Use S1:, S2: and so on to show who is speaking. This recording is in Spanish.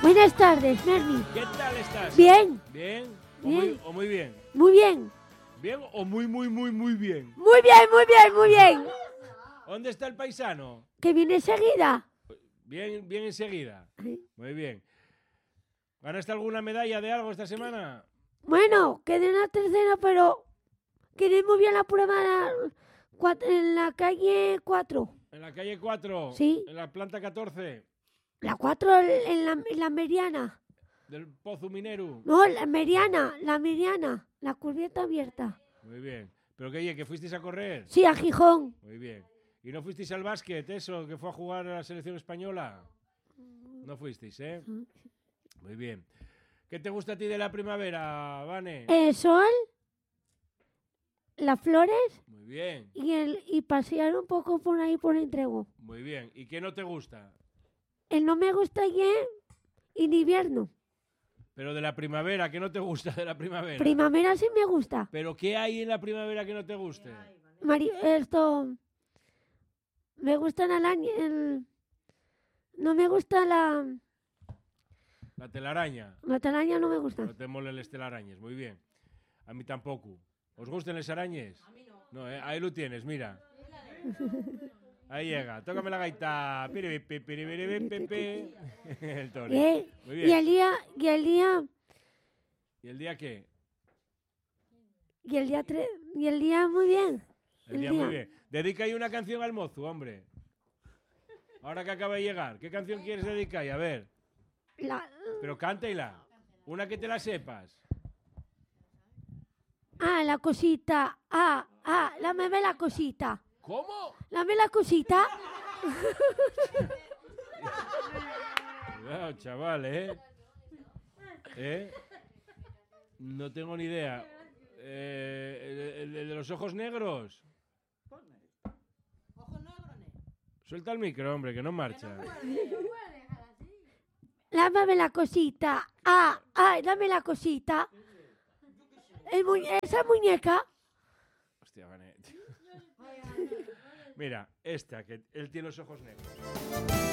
S1: Buenas tardes, Merni.
S2: ¿Qué tal estás?
S1: Bien.
S2: ¿Bien?
S1: Bien.
S2: ¿O muy bien?
S1: Muy bien.
S2: ¿Bien o muy bien?
S1: Muy bien, muy bien, muy bien.
S2: ¿Dónde está el paisano?
S1: ¿Que viene enseguida?
S2: Bien enseguida.
S1: Sí.
S2: Muy bien. ¿Ganaste alguna medalla de algo esta semana?
S1: Bueno, quedé en la tercera, pero quedé muy bien la prueba en la calle 4.
S2: ¿En la calle 4?
S1: Sí.
S2: ¿En la planta 14?
S1: La 4 en la Meriana.
S2: ¿Del Pozo Minero?
S1: No, la Meriana, la cubierta abierta.
S2: Muy bien. ¿Pero que fuisteis a correr?
S1: Sí, a Gijón.
S2: Muy bien. ¿Y no fuisteis al básquet, eso, que fue a jugar a la selección española? No fuisteis, ¿eh? Muy bien. ¿Qué te gusta a ti de la primavera, Vane?
S1: El sol, las flores
S2: Muy bien,
S1: y pasear un poco por ahí por Entrego.
S2: muy bien. ¿Y qué no te gusta?
S1: El no me gusta ya en invierno.
S2: Pero de la primavera, ¿qué no te gusta de la primavera?
S1: Primavera sí me gusta.
S2: ¿Pero qué hay en la primavera que no te guste?
S1: Me gusta no me gusta
S2: La telaraña.
S1: la telaraña, no me gusta.
S2: No te molen las telarañas, muy bien. A mí tampoco. ¿Os gustan las arañas? A mí no. No, ahí lo tienes, mira. Ahí llega, tócame la gaita. Piripipi, piripiripipi. El toro. Muy bien.
S1: Y el día
S2: ¿Y el día qué?
S1: y el día muy bien.
S2: El día muy bien. Dedica ahí una canción al mozo, hombre. Ahora que acaba de llegar. ¿Qué canción quieres dedicar? A ver. Pero cántela. Una que te la sepas.
S1: La cosita. Dame la cosita.
S2: ¿Cómo?
S1: Dame la cosita.
S2: Cuidado, chaval, ¿Eh? No tengo ni idea. ¿El de los ojos negros? Suelta el micro, hombre, que no marcha.
S1: Dame la cosita. Dame la cosita. Esa muñeca.
S2: Hostia, Vanet. Mira, esta, que él tiene los ojos negros.